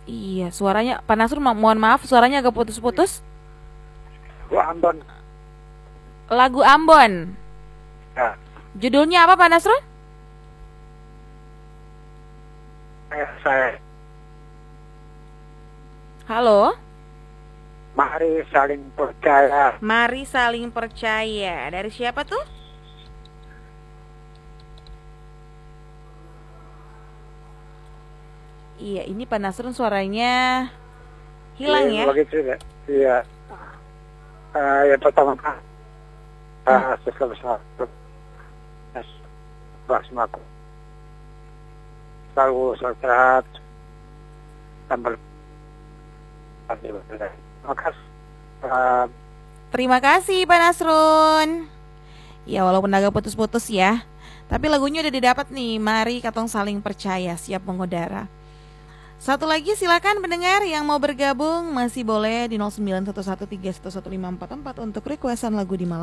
Iya, suaranya Pak Nasrul, mohon maaf suaranya agak putus-putus. Gua Ambon. Lagu Ambon. Ya, Judulnya apa Pak Nasrul? saya Halo. mari saling percaya. Mari saling percaya. Dari siapa tuh? Iya, ini Pak Nasrul suaranya hilang Iya, ya. begitu ya. Iya. Yang pertama Hmm. sesuatu satu semaku selalu sehat tambah terima kasih. Eh, Terima kasih Pak Nasrun. Ya walaupun agak putus-putus ya, tapi lagunya udah didapat nih. Mari katong saling percaya, siap mengudara. Satu lagi silakan pendengar yang mau bergabung masih boleh di 0911311544 untuk requestan lagu di malam